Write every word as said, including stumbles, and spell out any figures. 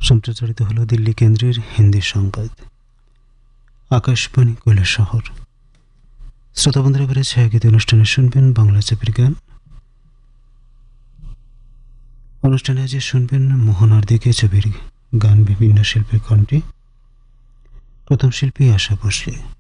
সম্প্রচারিত হলো দিল্লি কেন্দ্রের হিন্দি সংবাদ। আকাশবাণী কৈলাসহর। শ্রোতা বন্ধুরা, এবারে ছায়াগীত অনুষ্ঠানে শুনবেন বাংলা চাপের গান। অনুষ্ঠানে আজ শুনবেন মোহনার দিকে ছবির গান বিভিন্ন শিল্পীর কণ্ঠে। প্রথম শিল্পী আশা ভোসলে।